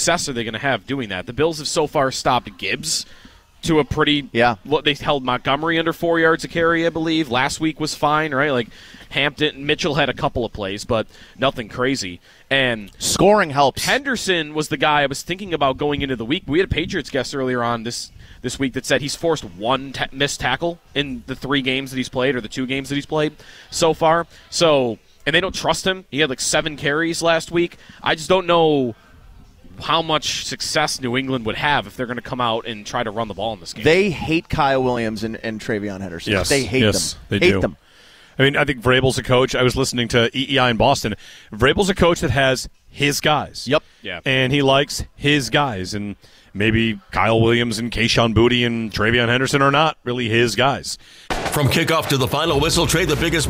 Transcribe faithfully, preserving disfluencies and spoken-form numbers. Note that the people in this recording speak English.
success are they going to have doing that? The Bills have so far stopped Gibbs to a pretty yeah. Well, they held Montgomery under four yards a carry, I believe. Last week was fine, right? Like Hampton, Mitchell had a couple of plays, but nothing crazy. And scoring helps. Henderson was the guy I was thinking about going into the week. We had a Patriots guest earlier on this this week that said he's forced one ta- missed tackle in the three games that he's played or the two games that he's played so far. So, and they don't trust him. He had like seven carries last week. I just don't know how much success New England would have if they're going to come out and try to run the ball in this game. They hate Kyle Williams and, and Travion Henderson. Yes, they hate yes, them. They hate do. them. I mean, I think Vrabel's a coach. I was listening to E E I in Boston. Vrabel's a coach that has his guys. Yep. Yeah. And he likes his guys. And maybe Kyle Williams and Kayshon Boutte and Travion Henderson are not really his guys. From kickoff to the final whistle, trade the biggest